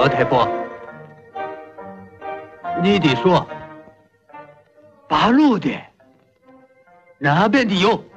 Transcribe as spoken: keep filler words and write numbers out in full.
老太婆，你得说，八路的那边的有。